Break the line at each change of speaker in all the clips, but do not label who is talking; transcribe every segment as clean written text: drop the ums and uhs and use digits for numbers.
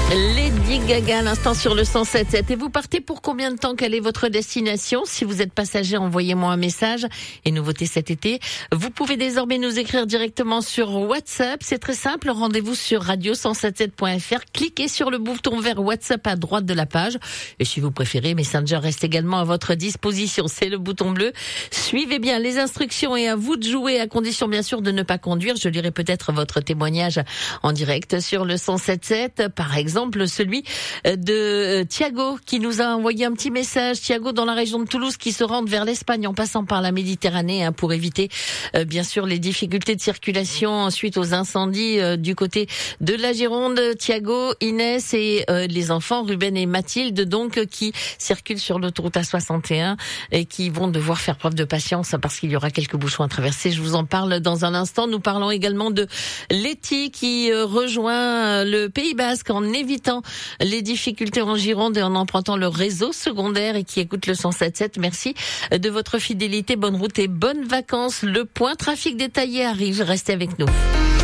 Lady Gaga à l'instant sur le 107.7. Et vous partez pour combien de temps? Quelle est votre destination? Si vous êtes passager, envoyez-moi un message et nouveauté cet été. Vous pouvez désormais nous écrire directement sur WhatsApp. C'est très simple. Rendez-vous sur radio177.fr. Cliquez sur le bouton vert WhatsApp à droite de la page. Et si vous préférez, Messenger reste également à votre disposition. C'est le bouton bleu. Suivez bien les instructions et à vous de jouer, à condition bien sûr de ne pas conduire. Je lirai peut-être votre témoignage en direct sur le 107.7. Par exemple, celui de Thiago qui nous a envoyé un petit message. Thiago dans la région de Toulouse qui se rend vers l'Espagne en passant par la Méditerranée pour éviter bien sûr les difficultés de circulation suite aux incendies du côté de la Gironde. Thiago, Inès et les enfants Ruben et Mathilde donc qui circulent sur l'autoroute A61 et qui vont devoir faire preuve de patience parce qu'il y aura quelques bouchons à traverser. Je vous en parle dans un instant. Nous parlons également de Letty qui rejoint le Pays Basque en évitant les difficultés en Gironde et en empruntant le réseau secondaire et qui écoute le 107.7. Merci de votre fidélité. Bonne route et bonnes vacances. Le point trafic détaillé arrive. Restez avec nous.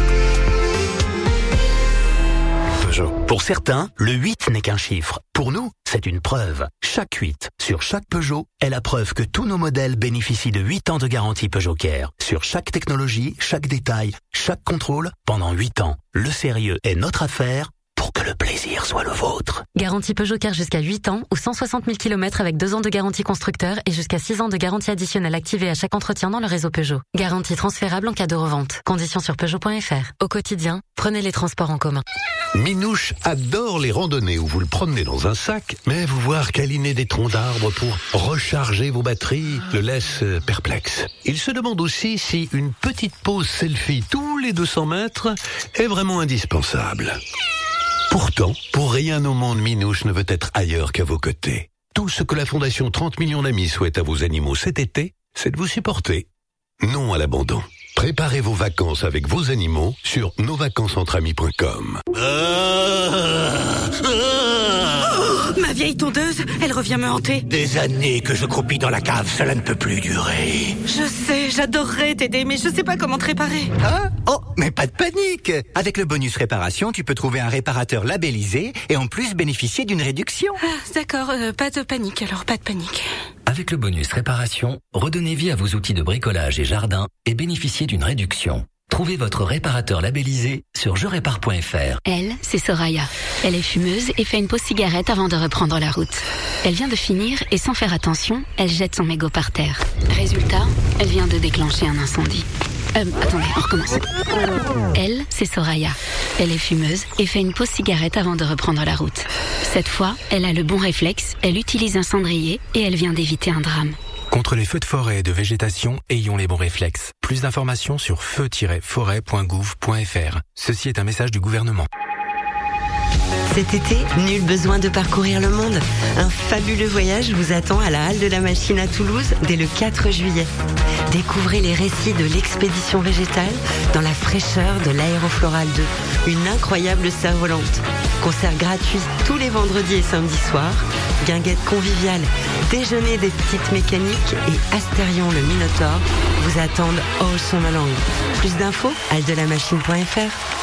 Peugeot. Pour certains, le 8 n'est qu'un chiffre. Pour nous, c'est une preuve. Chaque 8 sur chaque Peugeot est la preuve que tous nos modèles bénéficient de 8 ans de garantie Peugeot Care. Sur chaque technologie, chaque détail, chaque contrôle, pendant 8 ans. Le sérieux est notre affaire. Pour que le plaisir soit le vôtre.
Garantie Peugeot Care jusqu'à 8 ans ou 160 000 km avec 2 ans de garantie constructeur et jusqu'à 6 ans de garantie additionnelle activée à chaque entretien dans le réseau Peugeot. Garantie transférable en cas de revente. Conditions sur Peugeot.fr. Au quotidien, prenez les transports en commun.
Minouche adore les randonnées où vous le promenez dans un sac, mais vous voir câliner des troncs d'arbres pour recharger vos batteries le laisse perplexe. Il se demande aussi si une petite pause selfie tous les 200 mètres est vraiment indispensable. Pourtant, pour rien au monde, Minouche ne veut être ailleurs qu'à vos côtés. Tout ce que la Fondation 30 millions d'amis souhaite à vos animaux cet été, c'est de vous supporter. Non à l'abandon. Préparez vos vacances avec vos animaux sur nosvacancesentramis.com.
Ma vieille tondeuse, elle revient me hanter.
Des années que je croupis dans la cave, cela ne peut plus durer.
Je sais, j'adorerais t'aider, mais je sais pas comment te réparer.
Ah, oh, mais pas de panique. Avec le bonus réparation, tu peux trouver un réparateur labellisé et en plus bénéficier d'une réduction.
Ah, d'accord, pas de panique alors, pas de panique.
Avec le bonus réparation, redonnez vie à vos outils de bricolage et jardin et bénéficiez d'une réduction. Trouvez votre réparateur labellisé sur jerépare.fr.
Elle, c'est Soraya. Elle est fumeuse et fait une pause cigarette avant de reprendre la route. Elle vient de finir et sans faire attention, elle jette son mégot par terre. Résultat, elle vient de déclencher un incendie. Attendez, on recommence. Elle, c'est Soraya. Elle est fumeuse et fait une pause cigarette avant de reprendre la route. Cette fois, elle a le bon réflexe, elle utilise un cendrier et elle vient d'éviter un drame.
Contre les feux de forêt et de végétation, ayons les bons réflexes. Plus d'informations sur feu-forêt.gouv.fr. Ceci est un message du gouvernement.
Cet été, nul besoin de parcourir le monde. Un fabuleux voyage vous attend à la Halle de la Machine à Toulouse dès le 4 juillet. Découvrez les récits de l'expédition végétale dans la fraîcheur de l'Aérofloral 2. Une incroyable cerf-volante. Concert gratuit tous les vendredis et samedis soirs. Guinguette conviviale, déjeuner des petites mécaniques et Astérion le Minotaure vous attendent au Sommelang. Plus d'infos, halledelamachine.fr.